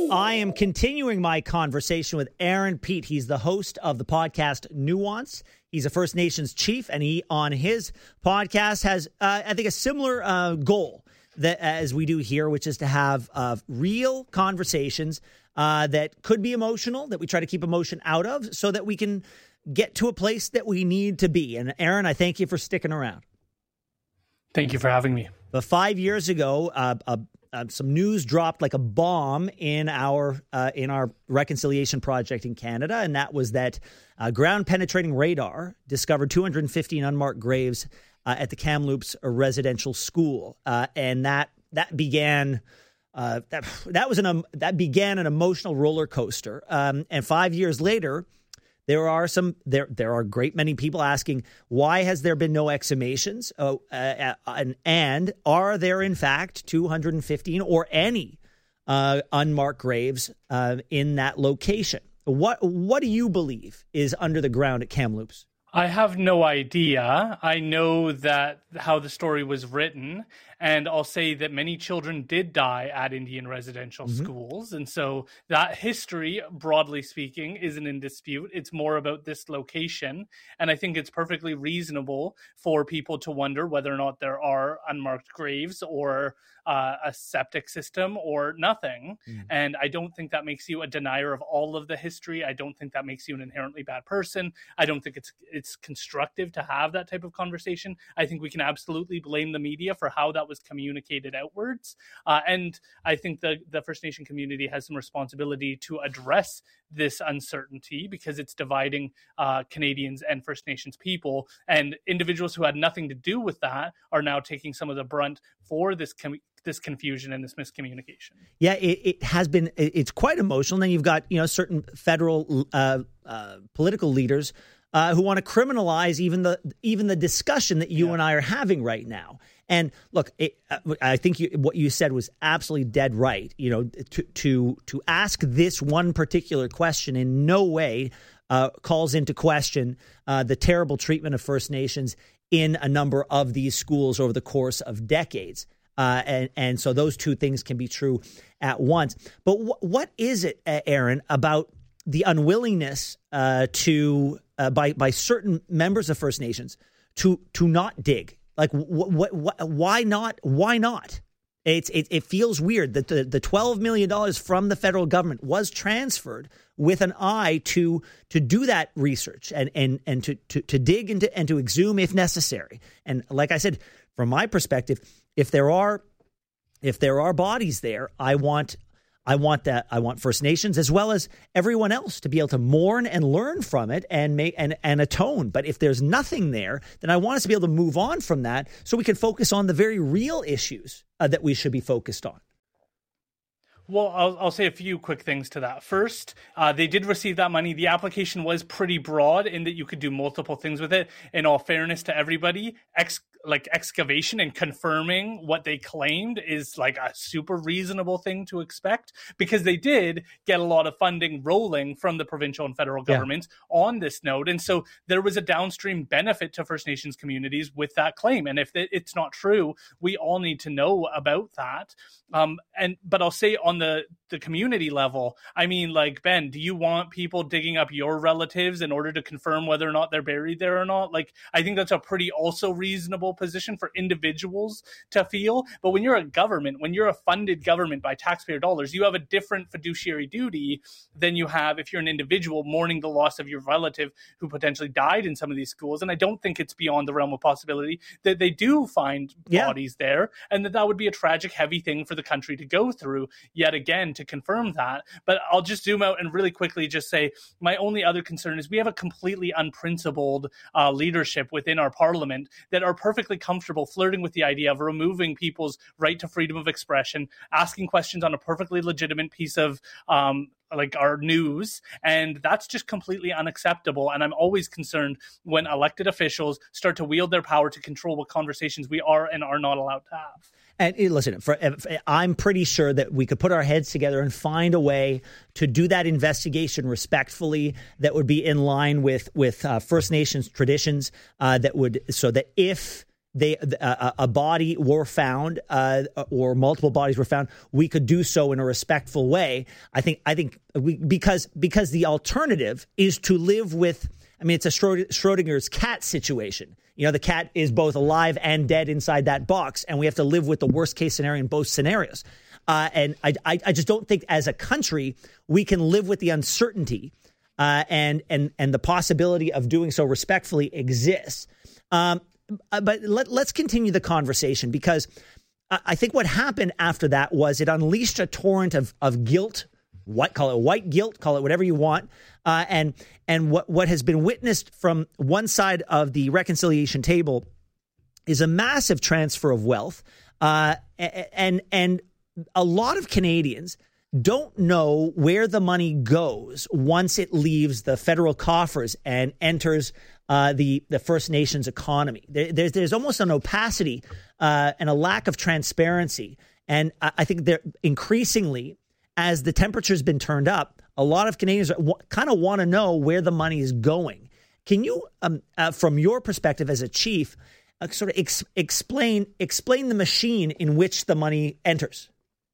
I am continuing my conversation with Aaron Peat. He's the host of the podcast Nuance. He's a First Nations chief, and he, on his podcast, has, I think, a similar goal that as we do here, which is to have real conversations that could be emotional, that we try to keep emotion out of, so that we can get to a place that we need to be. And Aaron, I thank you for sticking around. Thank you for having me. But 5 years ago, some news dropped like a bomb in our reconciliation project in Canada, and that was that ground-penetrating radar discovered 215 unmarked graves at the Kamloops residential school, and that began that began an emotional roller coaster. And 5 years later, there are a great many people asking, why has there been no exhumations? And are there in fact 215 or any unmarked graves in that location? What do you believe is under the ground at Kamloops? I have no idea. I know that how the story was written, and I'll say that many children did die at Indian residential schools. And so that history, broadly speaking, isn't in dispute. It's more about this location. And I think it's perfectly reasonable for people to wonder whether or not there are unmarked graves or a septic system or nothing. And I don't think that makes you a denier of all of the history. I don't think that makes you an inherently bad person. I don't think it's constructive to have that type of conversation. I think we can absolutely blame the media for how that was communicated outwards. And I think the First Nation community has some responsibility to address this uncertainty, because it's dividing Canadians and First Nations people, and individuals who had nothing to do with that are now taking some of the brunt for this confusion and this miscommunication. Yeah, it has been. It's quite emotional. And then you've got certain federal political leaders who want to criminalize even the discussion that you and I are having right now. And look, I think what you said was absolutely dead right. To ask this one particular question in no way calls into question the terrible treatment of First Nations in a number of these schools over the course of decades. And so those two things can be true at once. But what is it, Aaron, about the unwillingness by certain members of First Nations to not dig? Like, why not? Why not? It feels weird that the $12 million from the federal government was transferred with an eye to do that research and to dig into and to exhume if necessary. And like I said, from my perspective, if there are bodies there, I want First Nations as well as everyone else to be able to mourn and learn from it and atone. But if there's nothing there, then I want us to be able to move on from that so we can focus on the very real issues that we should be focused on. Well, I'll say a few quick things to that. First, they did receive that money. The application was pretty broad in that you could do multiple things with it. In all fairness to everybody, excavation and confirming what they claimed is like a super reasonable thing to expect, because they did get a lot of funding rolling from the provincial and federal governments on this node. And so there was a downstream benefit to First Nations communities with that claim. And if it's not true, we all need to know about that. But I'll say on the community level, I mean, like, Ben, do you want people digging up your relatives in order to confirm whether or not they're buried there or not? Like, I think that's a pretty also reasonable position for individuals to feel. But when you're a government, when you're a funded government by taxpayer dollars, you have a different fiduciary duty than you have if you're an individual mourning the loss of your relative who potentially died in some of these schools. And I don't think it's beyond the realm of possibility that they do find bodies there, and that would be a tragic, heavy thing for the country to go through yet again to confirm that. But I'll just zoom out and really quickly just say my only other concern is we have a completely unprincipled leadership within our parliament that are perfectly comfortable flirting with the idea of removing people's right to freedom of expression, asking questions on a perfectly legitimate piece of like our news, and that's just completely unacceptable. And I'm always concerned when elected officials start to wield their power to control what conversations we are and are not allowed to have. And listen, I'm pretty sure that we could put our heads together and find a way to do that investigation respectfully that would be in line with First Nations traditions, so that if a body were found or multiple bodies were found, we could do so in a respectful way. I think because the alternative is to live with. I mean, it's a Schrodinger's cat situation. You know, the cat is both alive and dead inside that box, and we have to live with the worst case scenario in both scenarios. And I just don't think as a country we can live with the uncertainty and the possibility of doing so respectfully exists. But let's continue the conversation, because I think what happened after that was it unleashed a torrent of guilt. Call it white guilt, call it whatever you want. And what has been witnessed from one side of the reconciliation table is a massive transfer of wealth. And a lot of Canadians don't know where the money goes once it leaves the federal coffers and enters the First Nations economy. There's almost an opacity and a lack of transparency. And I think they're increasingly, as the temperature's been turned up, a lot of Canadians kind of want to know where the money is going. Can you, from your perspective as a chief, sort of explain the machine in which the money enters?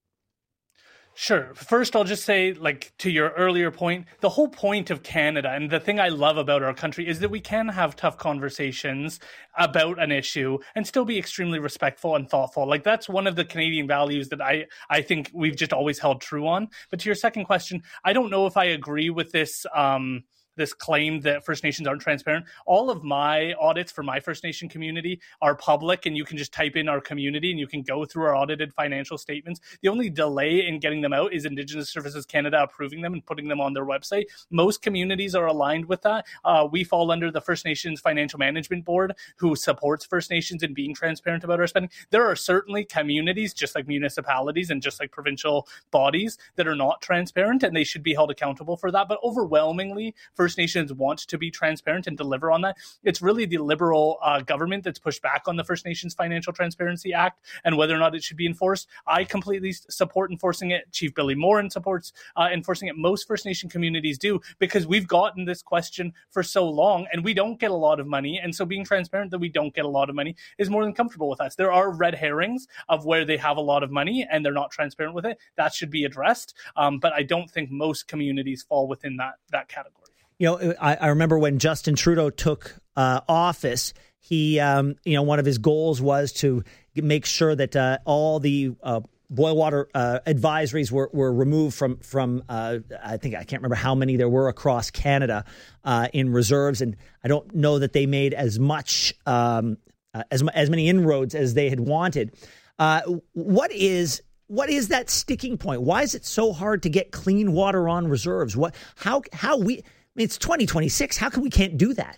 Sure. First, I'll just say, like, to your earlier point, the whole point of Canada and the thing I love about our country is that we can have tough conversations about an issue and still be extremely respectful and thoughtful. Like, that's one of the Canadian values that I think we've just always held true on. But to your second question, I don't know if I agree with this claim that First Nations aren't transparent. All of my audits for my First Nation community are public, and you can just type in our community and you can go through our audited financial statements. The only delay in getting them out is Indigenous Services Canada approving them and putting them on their website. Most communities are aligned with that. We fall under the First Nations Financial Management Board, who supports First Nations in being transparent about our spending. There are certainly communities, just like municipalities and just like provincial bodies, that are not transparent, and they should be held accountable for that. But overwhelmingly, First Nations want to be transparent and deliver on that. It's really the Liberal government that's pushed back on the First Nations Financial Transparency Act and whether or not it should be enforced. I completely support enforcing it. Chief Billy Morin supports enforcing it. Most First Nation communities do, because we've gotten this question for so long and we don't get a lot of money. And so being transparent that we don't get a lot of money is more than comfortable with us. There are red herrings of where they have a lot of money and they're not transparent with it. That should be addressed. But I don't think most communities fall within that category. You know, I remember when Justin Trudeau took office, he, one of his goals was to make sure that all the boil water advisories were removed from I can't remember how many there were across Canada in reserves, and I don't know that they made as much as many inroads as they had wanted. What is that sticking point? Why is it so hard to get clean water on reserves? It's 2026. How come we can't do that?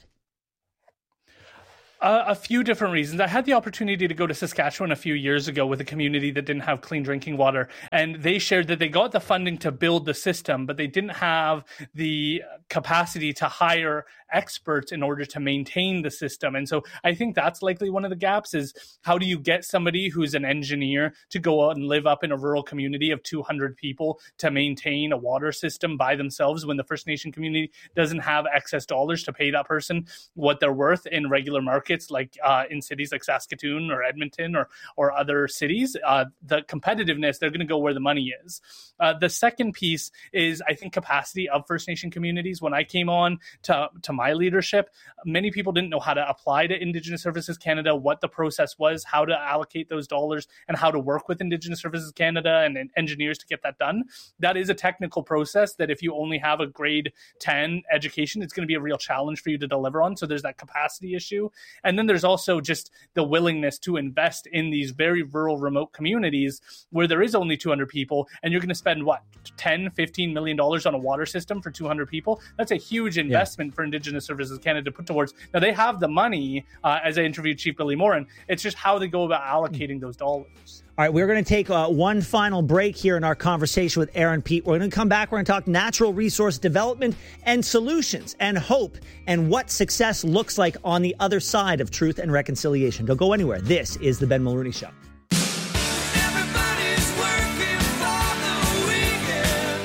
A few different reasons. I had the opportunity to go to Saskatchewan a few years ago with a community that didn't have clean drinking water, and they shared that they got the funding to build the system, but they didn't have the capacity to hire experts in order to maintain the system. And so I think that's likely one of the gaps is how do you get somebody who's an engineer to go out and live up in a rural community of 200 people to maintain a water system by themselves when the First Nation community doesn't have excess dollars to pay that person what they're worth in regular markets like in cities like Saskatoon or Edmonton or other cities. The competitiveness, they're going to go where the money is. The second piece is, I think, capacity of First Nation communities. When I came on to my leadership, many people didn't know how to apply to Indigenous Services Canada, what the process was, how to allocate those dollars, and how to work with Indigenous Services Canada and engineers to get that done. That is a technical process that if you only have a grade 10 education, it's going to be a real challenge for you to deliver on. So there's that capacity issue. And then there's also just the willingness to invest in these very rural, remote communities where there is only 200 people, and you're going to spend, what, $10-15 million on a water system for 200 people? That's a huge investment for Indigenous Services Canada to put towards. Now, they have the money, as I interviewed Chief Billy Morin. It's just how they go about allocating those dollars. All right, we're going to take one final break here in our conversation with Aaron Peat. We're going to come back. We're going to talk natural resource development and solutions and hope and what success looks like on the other side of truth and reconciliation. Don't go anywhere. This is The Ben Mulroney Show. Everybody's working for the weekend.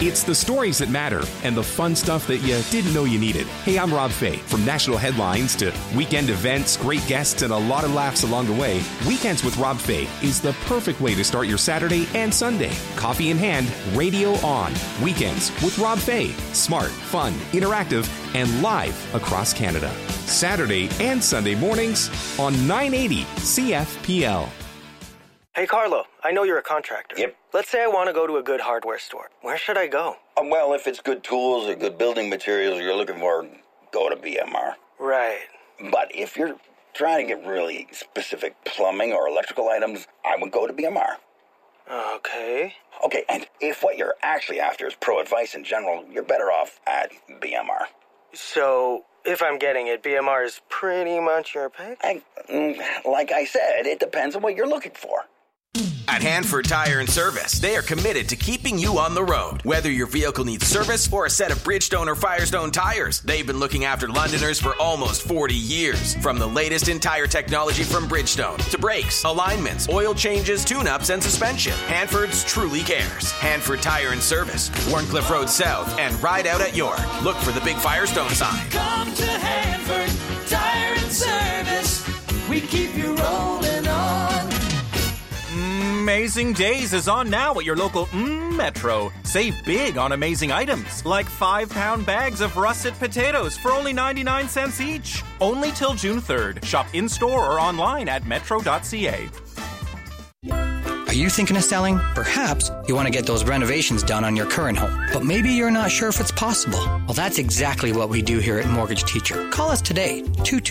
It's the stories that matter and the fun stuff that you didn't know you needed. Hey, I'm Rob Fay. From national headlines to weekend events, great guests, and a lot of laughs along the way, Weekends with Rob Fay is the perfect way to start your Saturday and Sunday. Coffee in hand, radio on. Weekends with Rob Fay. Smart, fun, interactive, and live across Canada. Saturday and Sunday mornings on 980 CFPL. Hey, Carlo, I know you're a contractor. Yep. Let's say I want to go to a good hardware store. Where should I go? Well, if it's good tools or good building materials you're looking for, go to BMR. Right. But if you're trying to get really specific plumbing or electrical items, I would go to BMR. Okay. Okay, and if what you're actually after is pro advice in general, you're better off at BMR. So, if I'm getting it, BMR is pretty much your pick? Like I said, it depends on what you're looking for. At Hanford Tire and Service, they are committed to keeping you on the road. Whether your vehicle needs service or a set of Bridgestone or Firestone tires, they've been looking after Londoners for almost 40 years. From the latest in tire technology from Bridgestone to brakes, alignments, oil changes, tune-ups, and suspension, Hanford's truly cares. Hanford Tire and Service, Warncliffe Road South, and Ride Out at York. Look for the big Firestone sign. Come to Hanford Tire and Service. We keep you rolling on. Amazing Days is on now at your local Metro. Save big on amazing items, like 5-pound bags of russet potatoes for only 99 cents each. Only till June 3rd. Shop in-store or online at metro.ca. Are you thinking of selling? Perhaps you want to get those renovations done on your current home, but maybe you're not sure if it's possible. Well, that's exactly what we do here at Mortgage Teacher. Call us today,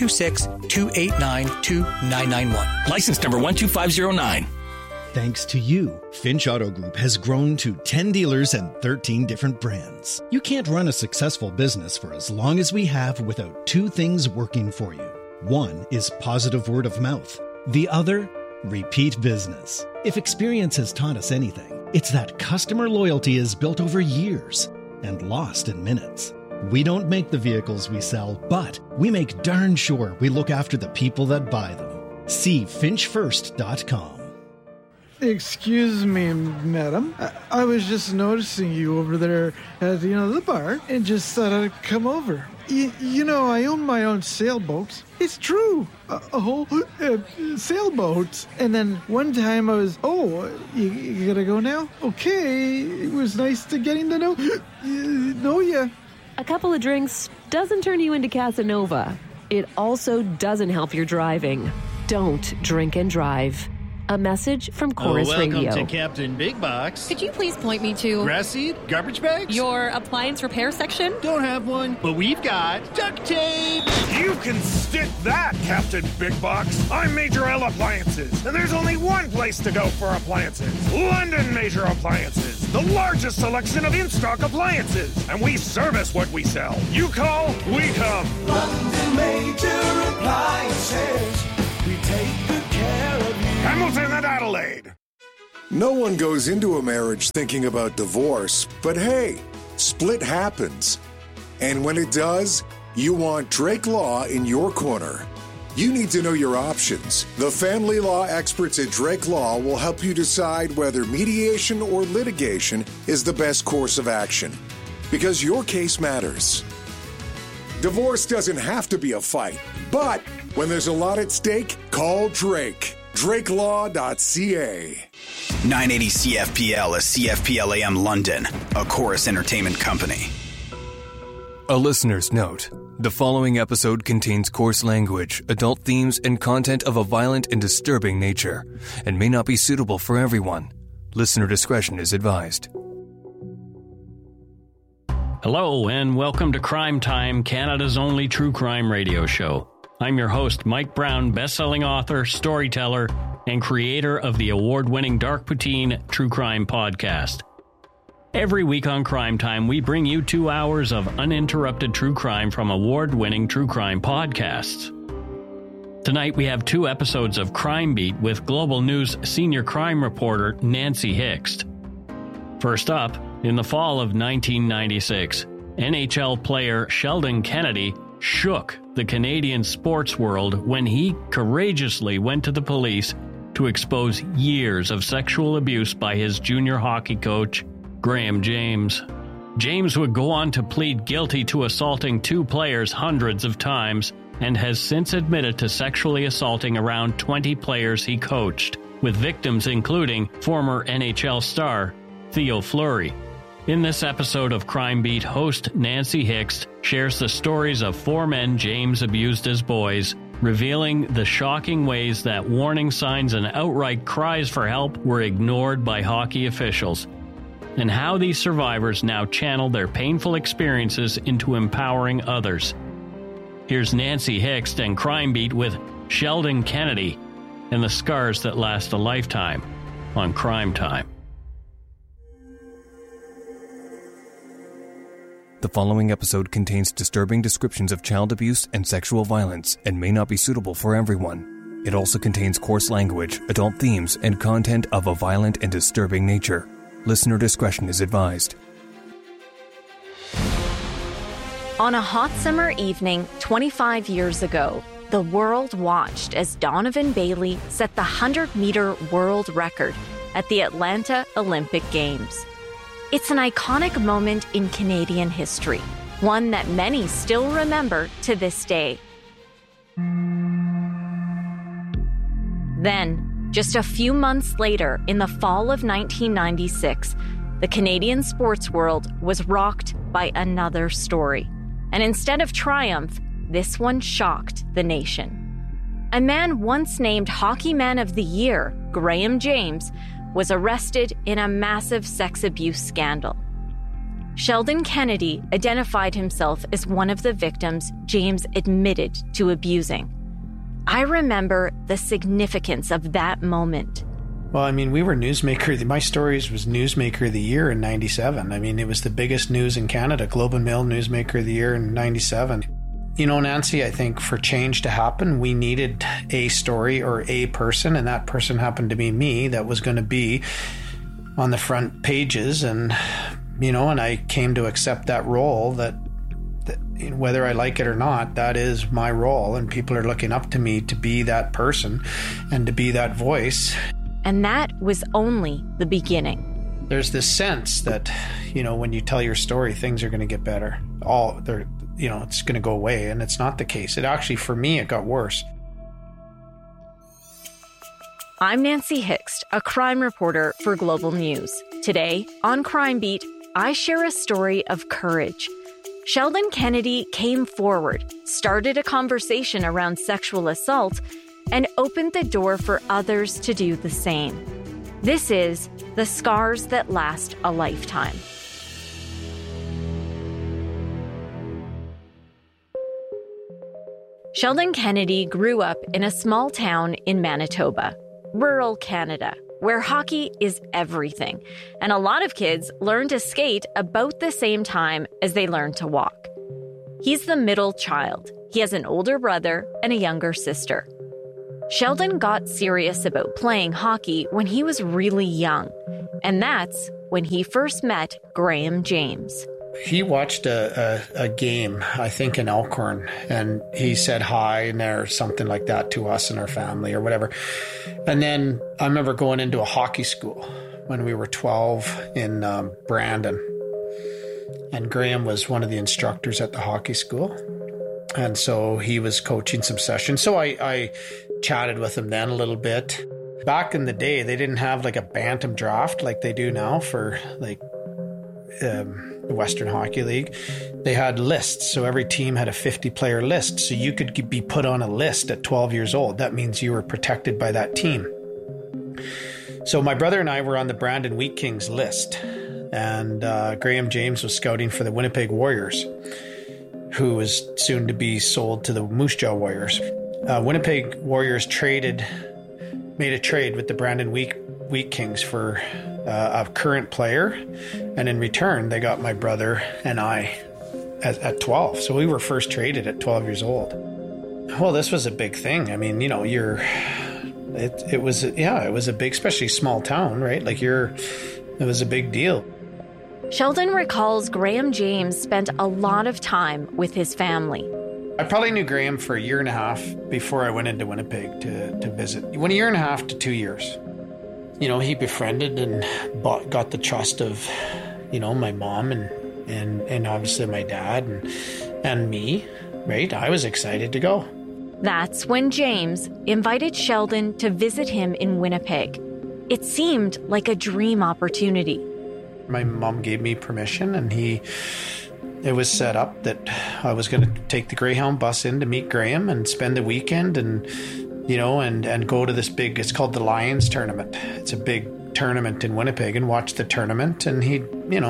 226-289-2991. License number 12509. Thanks to you, Finch Auto Group has grown to 10 dealers and 13 different brands. You can't run a successful business for as long as we have without two things working for you. One is positive word of mouth. The other, repeat business. If experience has taught us anything, it's that customer loyalty is built over years and lost in minutes. We don't make the vehicles we sell, but we make darn sure we look after the people that buy them. See finchfirst.com. Excuse me, madam. I was just noticing you over there at, the bar and just thought I'd come over. I own my own sailboat. It's true. A whole sailboat. And then one time I was, you gotta go now? Okay. It was nice to getting to know you. A couple of drinks doesn't turn you into Casanova. It also doesn't help your driving. Don't drink and drive. A message from Chorus Radio. Welcome to Captain Big Box. Could you please point me to... Grass seed? Garbage bags? Your appliance repair section? Don't have one, but we've got duct tape. You can stick that, Captain Big Box. I'm Major L Appliances, and there's only one place to go for appliances. London Major Appliances, the largest selection of in-stock appliances. And we service what we sell. You call, we come. London Major Appliances. We take good care of you. Hamilton and Adelaide. No one goes into a marriage thinking about divorce, but hey, split happens. And when it does, you want Drake Law in your corner. You need to know your options. The family law experts at Drake Law will help you decide whether mediation or litigation is the best course of action, because your case matters. Divorce doesn't have to be a fight, but when there's a lot at stake, call Drake. DrakeLaw.ca. 980 CFPL is CFPL AM London, a Chorus Entertainment company. A listener's note. The following episode contains coarse language, adult themes, and content of a violent and disturbing nature, and may not be suitable for everyone. Listener discretion is advised. Hello, and welcome to Crime Time, Canada's only true crime radio show. I'm your host, Mike Brown, best-selling author, storyteller, and creator of the award-winning Dark Poutine True Crime podcast. Every week on Crime Time, we bring you 2 hours of uninterrupted true crime from award-winning true crime podcasts. Tonight, we have 2 episodes of Crime Beat with Global News senior crime reporter Nancy Hixt. First up, in the fall of 1996, NHL player Sheldon Kennedy shook the Canadian sports world when he courageously went to the police to expose years of sexual abuse by his junior hockey coach, Graham James. James would go on to plead guilty to assaulting 2 players hundreds of times and has since admitted to sexually assaulting around 20 players he coached, with victims including former NHL star Theo Fleury. In this episode of Crime Beat, host Nancy Hixt shares the stories of 4 men James abused as boys, revealing the shocking ways that warning signs and outright cries for help were ignored by hockey officials, and how these survivors now channel their painful experiences into empowering others. Here's Nancy Hixt and Crime Beat with Sheldon Kennedy and the scars that last a lifetime on Crime Time. The following episode contains disturbing descriptions of child abuse and sexual violence and may not be suitable for everyone. It also contains coarse language, adult themes, and content of a violent and disturbing nature. Listener discretion is advised. On a hot summer evening 25 years ago, the world watched as Donovan Bailey set the 100-meter world record at the Atlanta Olympic Games. It's an iconic moment in Canadian history, one that many still remember to this day. Then, just a few months later, in the fall of 1996, the Canadian sports world was rocked by another story. And instead of triumph, this one shocked the nation. A man once named Hockey Man of the Year, Graham James, was arrested in a massive sex abuse scandal. Sheldon Kennedy identified himself as one of the victims James admitted to abusing. I remember the significance of that moment. Well, I mean, we were Newsmaker. My Stories was Newsmaker of the Year in 97. I mean, it was the biggest news in Canada, Globe and Mail Newsmaker of the Year in 97. You know, Nancy, I think for change to happen, we needed a story or a person, and that person happened to be me, that was going to be on the front pages. And, you know, and I came to accept that role, that whether I like it or not, that is my role. And people are looking up to me to be that person and to be that voice. And that was only the beginning. There's this sense that, you know, when you tell your story, things are going to get better. You know, it's going to go away, and it's not the case. It actually, for me, it got worse. I'm Nancy Hixt, a crime reporter for Global News. Today, on Crime Beat, I share a story of courage. Sheldon Kennedy came forward, started a conversation around sexual assault, and opened the door for others to do the same. This is The Scars That Last a Lifetime. Sheldon Kennedy grew up in a small town in Manitoba, rural Canada, where hockey is everything, and a lot of kids learn to skate about the same time as they learn to walk. He's the middle child. He has an older brother and a younger sister. Sheldon got serious about playing hockey when he was really young, and that's when he first met Graham James. He watched a game, I think in Elkhorn, and he said hi and or something like that to us and our family or whatever. And then I remember going into a hockey school when we were 12 in Brandon. And Graham was one of the instructors at the hockey school. And so he was coaching some sessions. So I chatted with him then a little bit. Back in the day, they didn't have like a bantam draft like they do now for like the Western Hockey League. They had lists. So every team had a 50-player list. So you could be put on a list at 12 years old. That means you were protected by that team. So my brother and I were on the Brandon Wheat Kings list. And Graham James was scouting for the Winnipeg Warriors, who was soon to be sold to the Moose Jaw Warriors. Winnipeg Warriors made a trade with the Brandon Wheat Kings for a current player, and in return they got my brother and I at 12. So we were first traded at 12 years old. Well, this was a big thing. I mean, you know, it was a big, especially small town, right? Like it was a big deal. Sheldon recalls Graham James spent a lot of time with his family. I probably knew Graham for a year and a half before I went into Winnipeg to visit. 1 year and a half to 2 years. You know, he befriended and got the trust of, you know, my mom and and obviously my dad and me, right? I was excited to go. That's when James invited Sheldon to visit him in Winnipeg. It seemed like a dream opportunity. My mom gave me permission, and it was set up that I was going to take the Greyhound bus in to meet Graham and spend the weekend and go to this big, it's called the Lions Tournament. It's a big tournament in Winnipeg, and watch the tournament. And he,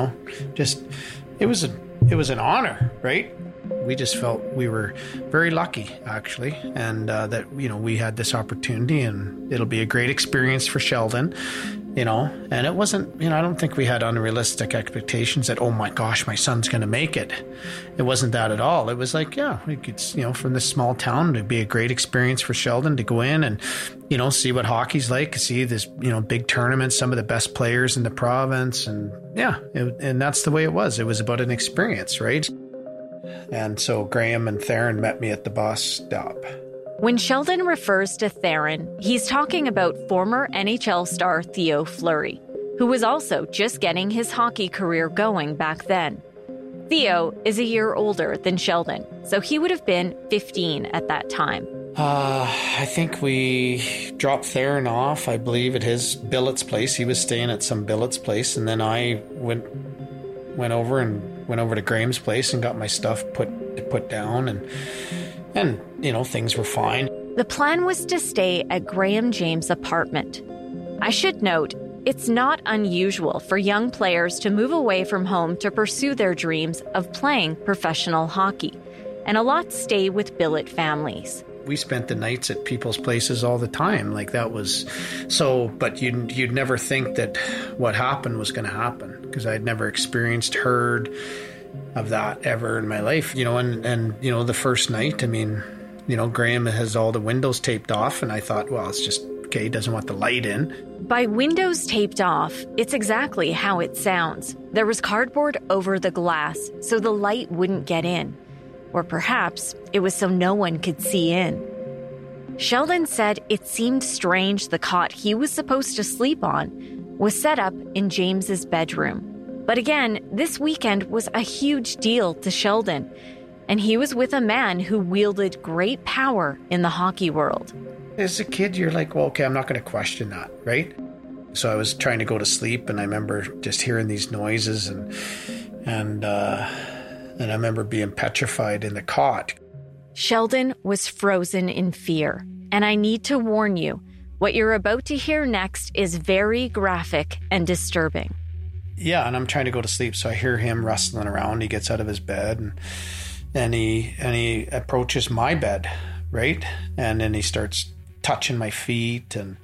it was an honor, right? We just felt we were very lucky, actually, and that, we had this opportunity, and it'll be a great experience for Sheldon, and it wasn't, I don't think we had unrealistic expectations that, oh my gosh, my son's going to make it. It wasn't that at all. It was like, yeah, we could, from this small town, it'd be a great experience for Sheldon to go in and, see what hockey's like, see this, big tournament, some of the best players in the province. And yeah, and that's the way it was. It was about an experience, right? And so Graham and Theron met me at the bus stop. When Sheldon refers to Theron, he's talking about former NHL star Theo Fleury, who was also just getting his hockey career going back then. Theo is a year older than Sheldon, so he would have been 15 at that time. I think we dropped Theron off, I believe, at his billet's place. He was staying at some billet's place, and then I went over to Graham's place and got my stuff put down, and things were fine. The plan was to stay at Graham James' apartment. I should note, it's not unusual for young players to move away from home to pursue their dreams of playing professional hockey, and a lot stay with billet families. We spent the nights at people's places all the time. Like, that was so, but you'd never think that what happened was going to happen, because I'd never heard of that ever in my life, and the first night, Graham has all the windows taped off, and I thought, well, it's just, okay, he doesn't want the light in. By windows taped off, it's exactly how it sounds. There was cardboard over the glass, so the light wouldn't get in. Or perhaps it was so no one could see in. Sheldon said it seemed strange the cot he was supposed to sleep on was set up in James's bedroom. But again, this weekend was a huge deal to Sheldon, and he was with a man who wielded great power in the hockey world. As a kid, you're like, well, okay, I'm not going to question that, right? So I was trying to go to sleep, and I remember just hearing these noises, and I remember being petrified in the cot. Sheldon was frozen in fear, and I need to warn you, what you're about to hear next is very graphic and disturbing. Yeah, and I'm trying to go to sleep, so I hear him rustling around. He gets out of his bed, and he approaches my bed, right? And then he starts touching my feet, and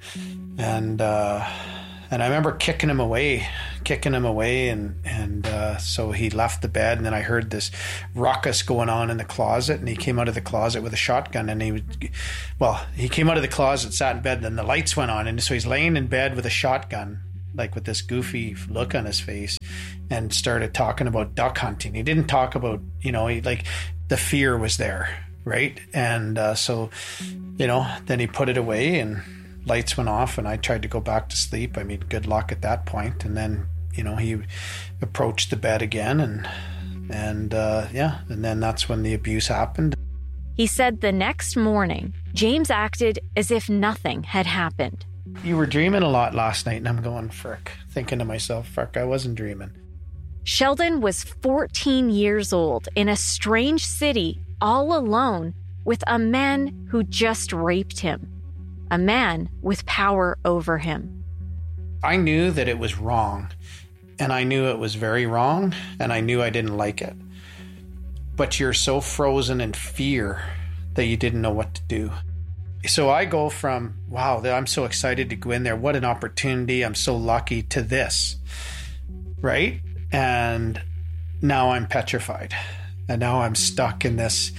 I remember kicking him away, and so he left the bed, and then I heard this ruckus going on in the closet, and he came out of the closet with a shotgun, and he came out of the closet, sat in bed, then the lights went on, and so he's laying in bed with a shotgun, like with this goofy look on his face, and started talking about duck hunting. He didn't talk about, the fear was there, right? And so then he put it away, and lights went off, and I tried to go back to sleep. Good luck at that point. And then, he approached the bed again, and then that's when the abuse happened. He said the next morning, James acted as if nothing had happened. You were dreaming a lot last night, and I'm going, frick, thinking to myself, frick, I wasn't dreaming. Sheldon was 14 years old in a strange city, all alone, with a man who just raped him. A man with power over him. I knew that it was wrong, and I knew it was very wrong, and I knew I didn't like it. But you're so frozen in fear that you didn't know what to do. So I go from, wow, I'm so excited to go in there. What an opportunity. I'm so lucky, to this, right? And now I'm petrified. And now I'm stuck in this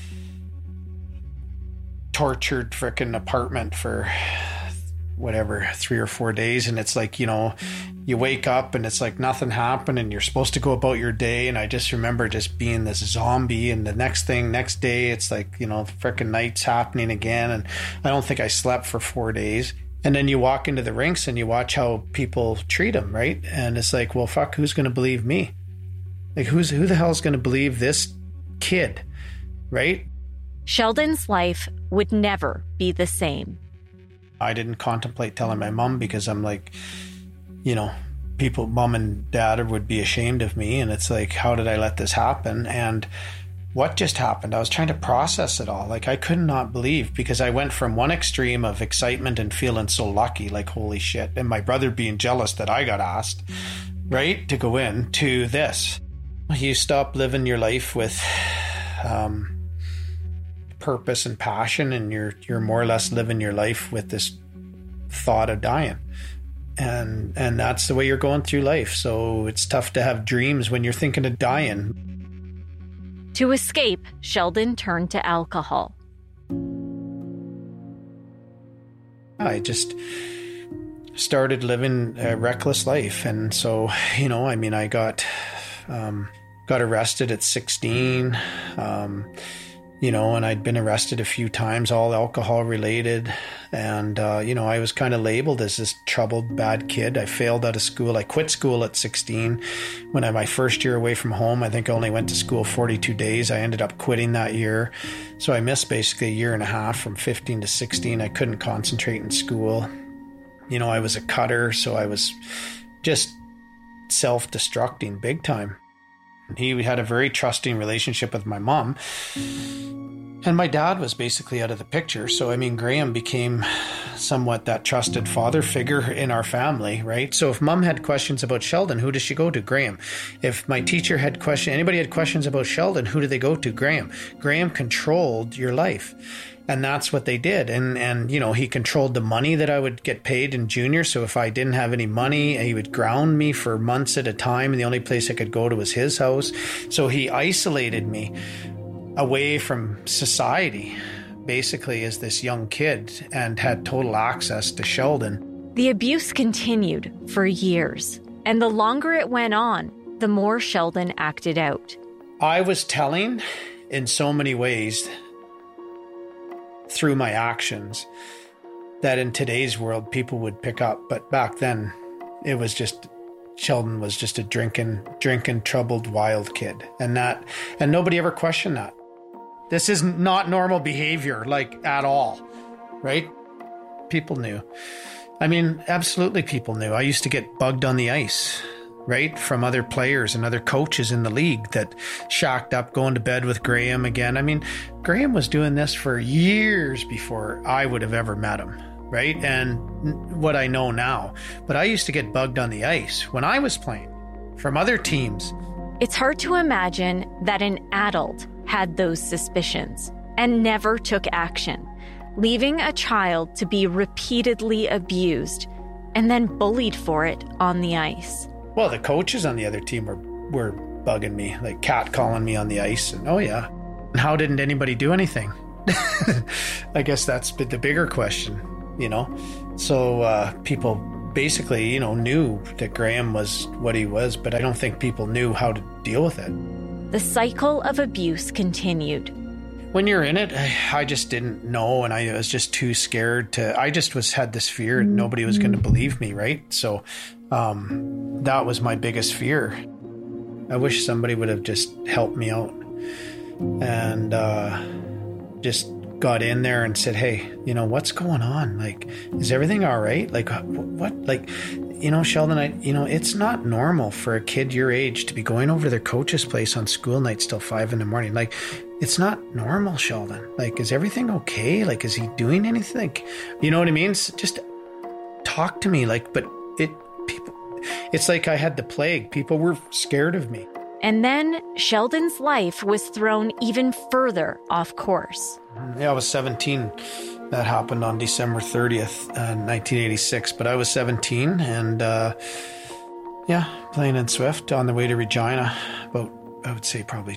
tortured frickin' apartment for whatever, 3 or 4 days. And it's like, you wake up and it's like nothing happened, and you're supposed to go about your day. And I just remember just being this zombie, and the next day, it's like, the frickin' night's happening again. And I don't think I slept for 4 days. And then you walk into the rinks and you watch how people treat them, right? And it's like, well, fuck, who's going to believe me? Like, who the hell is going to believe this kid, right? Sheldon's life would never be the same. I didn't contemplate telling my mom because I'm like, you know, mom and dad would be ashamed of me. And it's like, how did I let this happen? And what just happened? I was trying to process it all. Like, I could not believe, because I went from one extreme of excitement and feeling so lucky, like, holy shit, and my brother being jealous that I got asked, right, to go in, to this. You stop living your life with purpose and passion, and you're more or less living your life with this thought of dying. And that's the way you're going through life. So it's tough to have dreams when you're thinking of dying. To escape, Sheldon turned to alcohol. I just started living a reckless life. And so, you know, I mean, I got arrested at 16, you know, and I'd been arrested a few times, all alcohol related. And, you know, I was kind of labeled as this troubled, bad kid. I failed out of school. I quit school at 16. When my first year away from home, I think I only went to school 42 days. I ended up quitting that year. So I missed basically a year and a half from 15 to 16. I couldn't concentrate in school. You know, I was a cutter, so I was just self-destructing big time. He had a very trusting relationship with my mom. And my dad was basically out of the picture. So, I mean, Graham became somewhat that trusted father figure in our family, right? So if mom had questions about Sheldon, who does she go to? Graham. If my teacher had anybody had questions about Sheldon, who do they go to? Graham. Graham controlled your life. And that's what they did. And you know, he controlled the money that I would get paid in junior. So if I didn't have any money, he would ground me for months at a time. And the only place I could go to was his house. So he isolated me away from society, basically, as this young kid, and had total access to Sheldon. The abuse continued for years. And the longer it went on, the more Sheldon acted out. I was telling in so many ways through my actions that in today's world people would pick up, but back then it was just Sheldon was just a drinking troubled wild kid, and nobody ever questioned that. This is not normal behavior, like, at all, right? People knew. I mean, absolutely people knew. I used to get bugged on the ice, right, from other players and other coaches in the league that shacked up, going to bed with Graham again. I mean, Graham was doing this for years before I would have ever met him, right? And what I know now. But I used to get bugged on the ice when I was playing from other teams. It's hard to imagine that an adult had those suspicions and never took action, leaving a child to be repeatedly abused and then bullied for it on the ice. Well, the coaches on the other team were bugging me, like catcalling me on the ice. And, oh, yeah. And how didn't anybody do anything? I guess that's the bigger question, you know? So people basically, you know, knew that Graham was what he was, but I don't think people knew how to deal with it. The cycle of abuse continued. When you're in it, I just didn't know, and I was just too scared I just had this fear and nobody was going to believe me, right? So that was my biggest fear. I wish somebody would have just helped me out and just got in there and said, hey, you know, what's going on? Like, is everything all right? Like, what? Like, you know, Sheldon, it's not normal for a kid your age to be going over to their coach's place on school nights till 5 a.m. Like, it's not normal, Sheldon. Like, is everything okay? Like, is he doing anything? Like, you know what I mean? Just talk to me. Like, but it's like I had the plague. People were scared of me. And then Sheldon's life was thrown even further off course. Yeah, I was 17. That happened on December 30th, 1986. But I was 17 and, playing in Swift on the way to Regina about, I would say, probably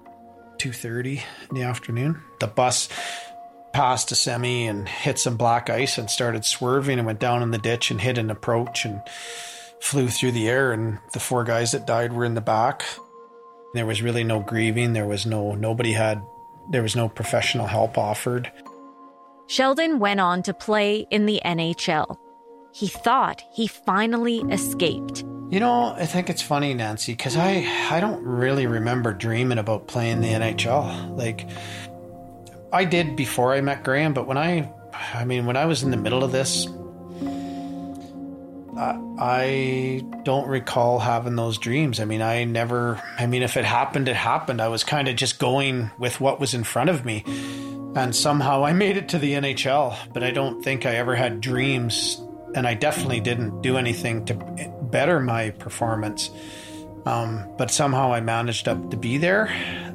2:30 in the afternoon. The bus passed a semi and hit some black ice and started swerving and went down in the ditch and hit an approach and flew through the air. And the 4 guys that died were in the back. There was really no grieving. There was no professional help offered. Sheldon went on to play in the NHL. He thought he finally escaped. You know, I think it's funny, Nancy, because I don't really remember dreaming about playing the NHL. Like, I did before I met Graham, but when I was in the middle of this, I don't recall having those dreams. If it happened, it happened. I was kind of just going with what was in front of me. And somehow I made it to the NHL, but I don't think I ever had dreams. And I definitely didn't do anything to better my performance. But somehow I managed up to be there.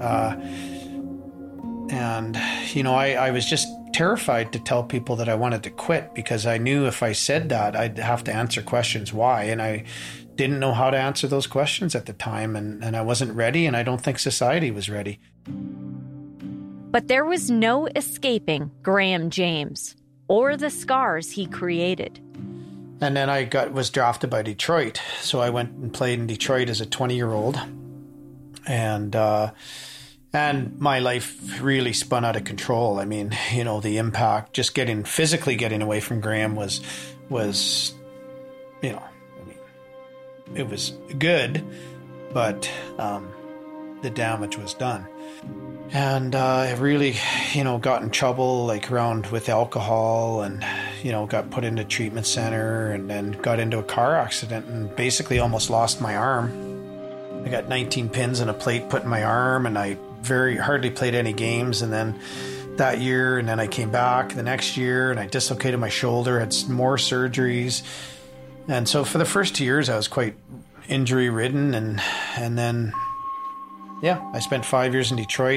I was just terrified to tell people that I wanted to quit, because I knew if I said that, I'd have to answer questions why. And I didn't know how to answer those questions at the time. And I wasn't ready, and I don't think society was ready. But there was no escaping Graham James or the scars he created. And then I was drafted by Detroit. So I went and played in Detroit as a 20-year-old. And my life really spun out of control. The impact, just physically getting away from Graham was it was good, but the damage was done. And I really, got in trouble, with alcohol, and, got put into a treatment center, and then got into a car accident and basically almost lost my arm. I got 19 pins and a plate put in my arm, and I hardly played any games. And then that year, and then I came back the next year, and I dislocated my shoulder, had more surgeries. And so for the first 2 years, I was quite injury ridden. And then, I spent 5 years in Detroit,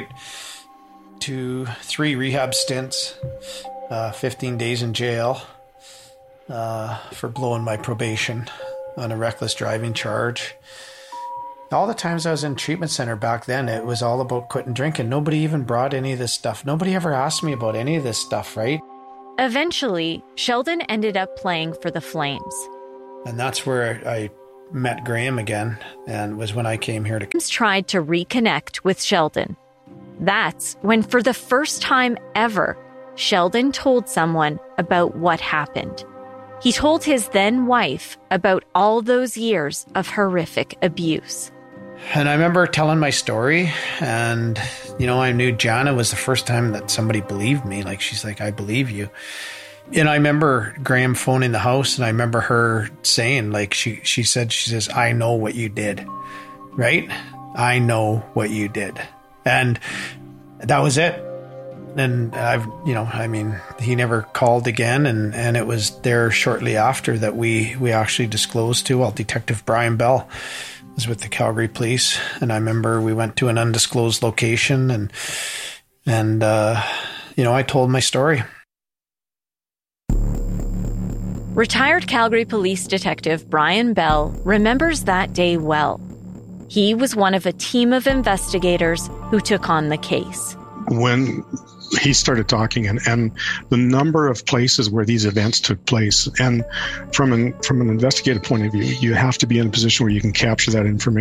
3 rehab stints, 15 days in jail for blowing my probation on a reckless driving charge. All the times I was in treatment center back then, it was all about quitting drinking. Nobody even brought any of this stuff. Nobody ever asked me about any of this stuff, right? Eventually, Sheldon ended up playing for the Flames. And that's where I met Graham again, and was when I came here to... James tried to reconnect with Sheldon. That's when, for the first time ever, Sheldon told someone about what happened. He told his then wife about all those years of horrific abuse. And I remember telling my story, and, I knew Jana was the first time that somebody believed me. She's like, I believe you. And I remember Graham phoning the house, and I remember her saying, she says, I know what you did, right? I know what you did. And that was it. And he never called again. And it was there shortly after that we actually disclosed to, Detective Brian Bell was with the Calgary Police. And I remember we went to an undisclosed location, and I told my story. Retired Calgary Police Detective Brian Bell remembers that day well. He was one of a team of investigators who took on the case. When he started talking, and the number of places where these events took place, and from an investigative point of view, you have to be in a position where you can capture that information.